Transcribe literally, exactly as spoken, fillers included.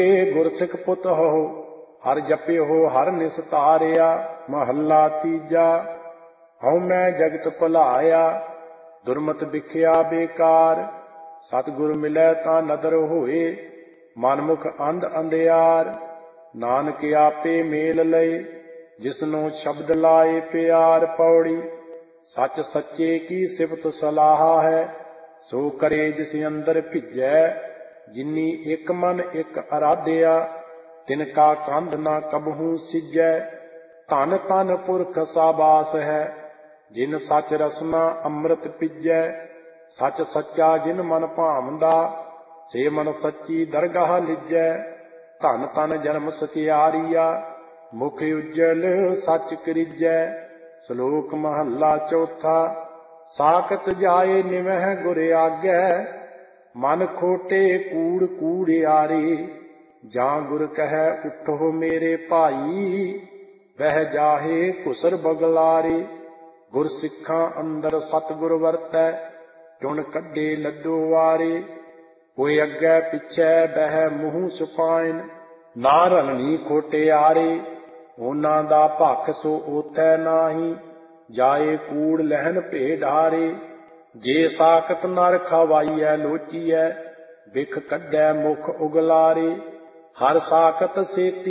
ਗੁਰਸਿੱਖ ਪੁੱਤ ਹੋ ਹਰ ਜਪਿਓ ਹਰ ਨਿਸਤਾਰਿਆ। ਮਹੱਲਾ ਤੀਜਾ। ਹਉ ਮੈਂ ਜਗਤ ਭੁਲਾਇਆ ਦੁਰਮਤਿ ਵਿਖਿਆ ਬੇਕਾਰ। ਸਤਿਗੁਰ ਮਿਲੈ ਤਾਂ ਨਦਰ ਹੋਏ ਮਨਮੁਖ ਅੰਧ ਅੰਧਿਆਰ। ਨਾਨਕ ਆਪੇ ਮੇਲ ਲਏ ਜਿਸਨੂੰ ਸ਼ਬਦ ਲਾਏ ਪਿਆਰ। ਪੌੜੀ। ਸੱਚ ਸੱਚੇ ਕੀ ਸਿਫਤ ਸਲਾਹਾ ਹੈ ਸੋ ਕਰੇ ਜਿਸ ਅੰਦਰ ਭਿਜੈ। ਜਿਨੀ ਇੱਕ ਮਨ ਇੱਕ ਅਰਾਧਿਆ ਤਿਨ ਕਾ ਕੰਧ ਨਾ ਕਬਹੂ ਸਿਜੈ। ਧਨ ਧਨ ਪੁਰਖ ਸਾਬਾਸ ਹੈ ਜਿਨ ਸੱਚ ਰਸਨਾ ਅੰਮ੍ਰਿਤ ਪੀਜੈ। ਸੱਚ ਸੱਚਾ ਜਿਨ ਮਨ ਭਾਵਦਾ ਸੇ ਮਨ ਸੱਚੀ ਦਰਗਾਹ ਲਿਜੈ। ਧਨ ਧਨ ਜਨਮ ਸਚਿਆਰੀਆ ਮੁਖ ਉਜਲ ਸੱਚ ਕਰੀਜੈ। ਸ਼ਲੋਕ ਮਹੱਲਾ ਚੌਥਾ। ਸਾਖਤ ਜਾਏ ਨਿਵਹਿ ਗੁਰ ਆਗੈ ਮਨ ਖੋਟੇ ਕੂੜ ਕੂੜਿਆਰੇ। ਜਾਂ ਗੁਰ ਕਹੈ ਉਠੋ ਮੇਰੇ ਭਾਈ ਵਹਿ ਜਾਹੇ ਘੁਸਰ ਬਗਲਾਰੇ। ਗੁਰ ਸਿੱਖਾਂ ਅੰਦਰ ਸਤਿਗੁਰ ਵਰਤੈ ਚੁਣ ਕੱਢੇ ਲੱਡੋ ਵਾਰੇ। ਕੋਈ ਅੱਗੇ ਪਿੱਛੇ ਬਹਿ ਮੂੰਹ ਛੁਪਾਇਨ ਨਾ ਰਲਣੀ ਖੋਟਿਆਰੇ। ਉਹਨਾਂ ਦਾ ਭਖ ਸੋ ਓਥੈ ਨਾਹੀ ਜਾਏ ਕੂੜ ਲਹਿਨ ਭੇਡਾਰੇ। ਜੇ ਸਾਖਤ ਨਰ ਖਵਾਈਐ ਲੋਚੀਐ ਬਿਖ ਕੱਢੈ ਮੁਖ ਉਗਲਾਰੇ। ਹਰ ਸਾਖਤ ਸੇਤੀ